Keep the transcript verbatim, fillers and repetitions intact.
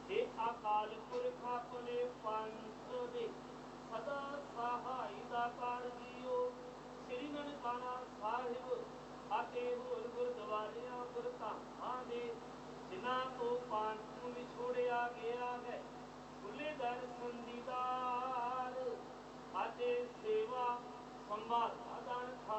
हे अकाल पुरख अपने पंथ दे सदा सहाय दा कर दियो। श्री ननकाना साहिब ਅਤੇ ਹੋਰ ਗੁਰਦੁਆਰਿਆਂ ਗੁਰਧਾਮਾਂ ਦੇ ਜਿਨ੍ਹਾਂ ਤੋਂ ਪੰਥ ਨੂੰ ਵਿਛੋੜਿਆ ਗਿਆ ਹੈ, ਖੁੱਲੇ ਦਰ ਸੰਦੀਦਾਰ ਅਤੇ ਸੇਵਾ ਸੰਭਾਲ